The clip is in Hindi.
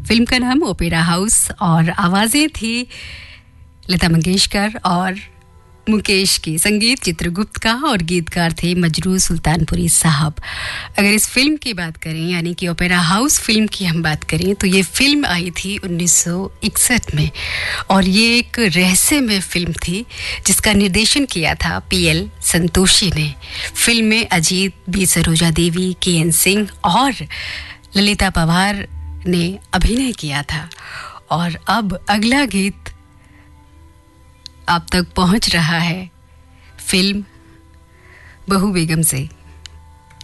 फिल्म का नाम ओपेरा हाउस और आवाज़ें थी लता मंगेशकर और मुकेश की, संगीत चित्रगुप्त का और गीतकार थे मजरू सुल्तानपुरी साहब। अगर इस फिल्म की बात करें यानी कि ओपेरा हाउस फिल्म की हम बात करें तो ये फिल्म आई थी 1961 में और ये एक रहस्यमय फिल्म थी जिसका निर्देशन किया था पीएल संतोषी ने। फिल्म में अजीत, बी सरोजा देवी, के.एन. सिंह और ललिता पंवार ने अभिनय किया था। और अब अगला गीत आप तक पहुंच रहा है फिल्म बहू बेगम से।